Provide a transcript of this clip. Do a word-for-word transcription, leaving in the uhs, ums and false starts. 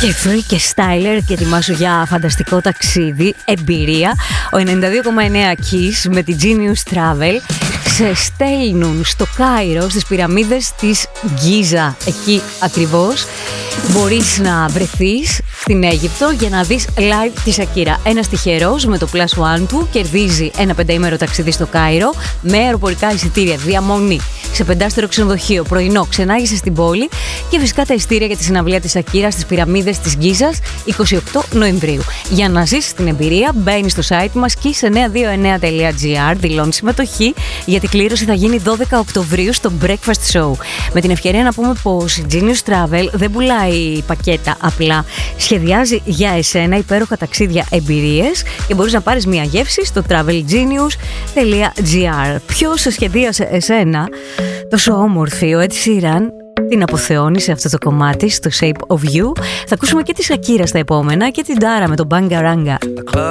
Και Free και Styler και ετοιμάσου για φανταστικό ταξίδι, εμπειρία. Ο ενενήντα δύο κόμμα εννέα Kiss με τη Genius Travel σε στέλνουν στο Κάιρο, στις πυραμίδες της Γκίζα. Εκεί ακριβώς μπορείς να βρεθείς στην Αίγυπτο για να δεις live τη Σακύρα. Ένας τυχερός με το Plus One του κερδίζει ένα πενταήμερο ταξίδι στο Κάιρο με αεροπορικά εισιτήρια, διαμονή σε πεντάστερο ξενοδοχείο, πρωινό, ξενάγηση στην πόλη και φυσικά τα εισιτήρια για τη συναυλία της Σακύρα στις πυραμίδες της Γκίζας εικοστή ογδόη Νοεμβρίου. Για να ζήσεις την εμπειρία, μπαίνεις στο site μας kiss εννιακόσια είκοσι εννέα τελεία τζι άρ, δηλώνεις συμμετοχή, για την κλήρωση θα γίνει δώδεκα Οκτωβρίου στο Breakfast Show. Με την ευκαιρία να πούμε πως η Genius Travel δεν πουλάει πακέτα απλά. Σχεδιάζει για εσένα υπέροχα ταξίδια, εμπειρίες και μπορείς να πάρεις μια γεύση στο travel genius τελεία τζι άρ. Ποιος σε σχεδίασε εσένα τόσο όμορφη? Ο Ed Sheeran την αποθεώνει σε αυτό το κομμάτι, στο Shape of You. Θα ακούσουμε και τη Shakira στα επόμενα και την Dara με το Bangaranga.